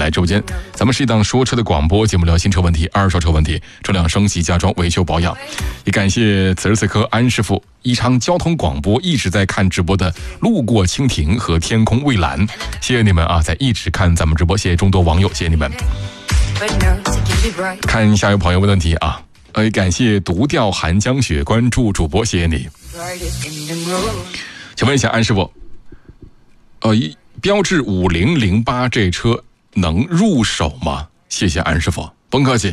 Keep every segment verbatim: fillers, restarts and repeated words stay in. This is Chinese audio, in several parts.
来直播间。咱们是一档说车的广播节目，聊新车问题、二手车问题、车辆升级、加装、维修保养。也感谢此时此刻安师傅宜昌交通广播一直在看直播的路过蜻蜓和天空蔚蓝，谢谢你们啊，在一直看咱们直播，谢谢众多网友，谢谢你们。看下一位朋友问问题啊，呃，感谢独钓寒江雪关注主播，谢谢你。请问一下安师傅，呃，标致五零零八这车能入手吗？谢谢安师傅，甭客气。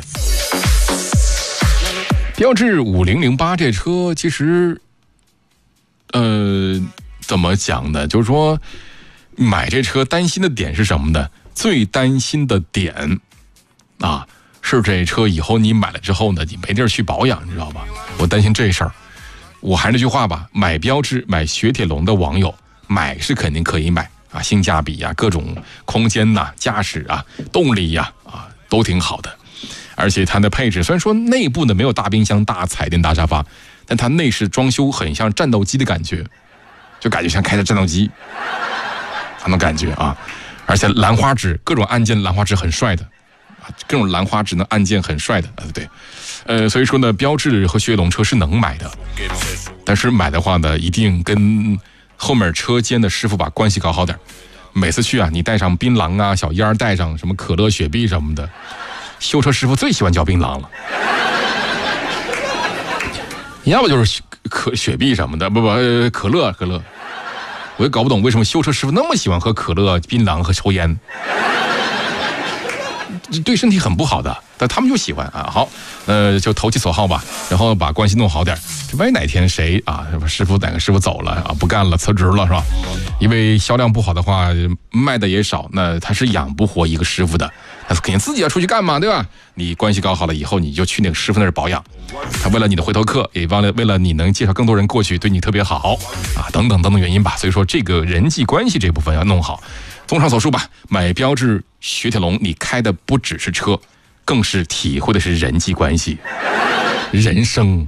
标致五零零八这车其实，呃，怎么讲呢？就是说，买这车担心的点是什么呢？最担心的点啊，是这车以后你买了之后呢，你没地儿去保养，你知道吧？我担心这事儿。我还是那句话吧，买标致、买雪铁龙的网友，买是肯定可以买啊，性价比啊，各种空间呐、啊、驾驶啊、动力呀 啊, 啊，都挺好的。而且它的配置虽然说内部呢没有大冰箱、大彩电、大沙发，但它内饰装修很像战斗机的感觉，就感觉像开着战斗机那种感觉啊。而且兰花指各种按键，兰花指很帅的啊，各种兰花指的按键很帅的啊，对。呃，所以说呢，标致和雪铁龙车是能买的，但是买的话呢，一定跟后面车间的师傅把关系搞好点。每次去啊，你带上槟榔啊、小烟儿，带上什么可乐、雪碧什么的，修车师傅最喜欢嚼槟榔了，要不就是可雪碧什么的，不不，呃、可乐可乐。我也搞不懂为什么修车师傅那么喜欢喝可乐、槟榔和抽烟。对身体很不好的，但他们就喜欢啊。好，呃，就投其所好吧，然后把关系弄好点。这万一哪天谁啊，师傅哪个师傅走了啊，不干了，辞职了是吧？因为销量不好的话，卖的也少，那他是养不活一个师傅的，他肯定自己要出去干嘛，对吧？你关系搞好了以后，你就去那个师傅那儿保养，他为了你的回头客，也为了为了你能介绍更多人过去，对你特别好啊，等等等等原因吧。所以说，这个人际关系这部分要弄好。综上所述吧，买标致雪铁龙，你开的不只是车，更是体会的是人际关系、人生。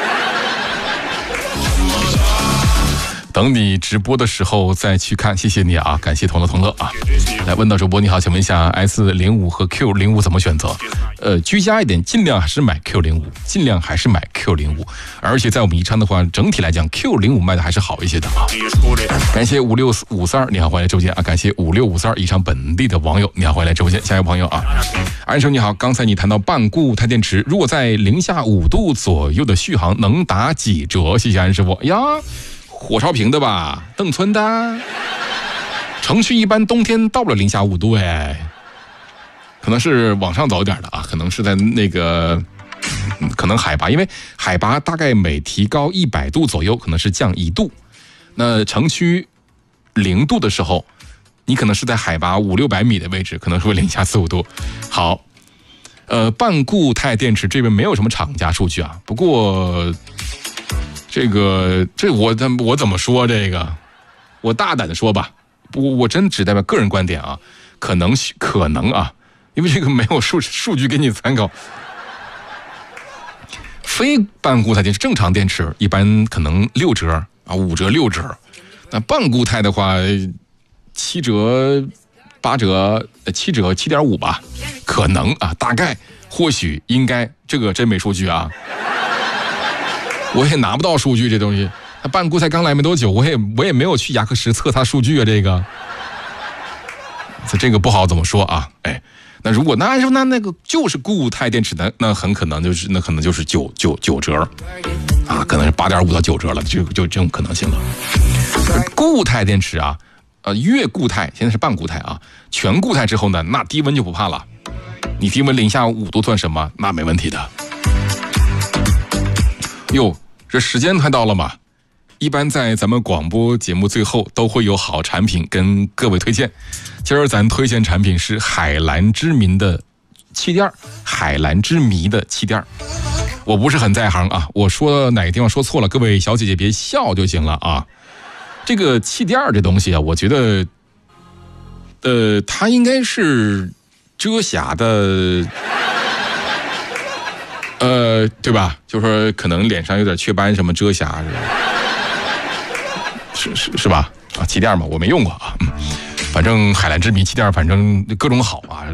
等你直播的时候再去看，谢谢你啊，感谢同乐同乐啊！来问到主播你好，请问一下 S 零五 和 Q 零五 怎么选择？呃，居家一点，尽量还是买 Q 零五，尽量还是买 Q 零五。而且在我们宜昌的话，整体来讲 Q 零五 卖的还是好一些的啊。感谢五六五三二，你好，欢迎来直播间啊！感谢五六五三二宜昌本地的网友，你好，欢迎来直播间。下一位朋友啊，安生你好，刚才你谈到半固态电池，如果在零下五度左右的续航能打几折？谢谢安师傅呀。火烧坪的吧，邓村的，城区一般冬天到不了零下五度哎，可能是往上走一点的啊，可能是在那个，嗯、可能海拔，因为海拔大概每提高一百度左右，可能是降一度。那城区零度的时候，你可能是在海拔五六百米的位置，可能是会零下四五度。好，呃，半固态电池这边没有什么厂家数据啊，不过。这个这我我怎么说这个？我大胆的说吧，我我真只代表个人观点啊，可能可能啊，因为这个没有数数据给你参考。非半固态电池正常电池一般可能六折啊，五折六折，那半固态的话七折八折七折七点五吧，可能啊，大概或许应该，这个真没数据啊。我也拿不到数据，这东西，他半固态刚来没多久，我也我也没有去雅克什测它数据啊，这个，这个不好怎么说啊？哎，那如果那按说那那个就是固态电池的，那很可能就是那可能就是九九九折，啊，可能是八点五到九折了，就就这种可能性了。固态电池啊，呃，越固态现在是半固态啊，全固态之后呢，那低温就不怕了，你低温零下五度算什么？那没问题的。哟。这时间快到了嘛，一般在咱们广播节目最后都会有好产品跟各位推荐。今儿咱推荐产品是海蓝之谜的气垫，海蓝之谜的气垫。我不是很在行啊，我说哪个地方说错了，各位小姐姐别笑就行了啊。这个气垫这东西啊，我觉得，呃，它应该是遮瑕的。呃，对吧？就是说可能脸上有点雀斑，什么遮瑕是是是吧？啊，气垫嘛，我没用过啊。反正海蓝之谜气垫，反正各种好啊。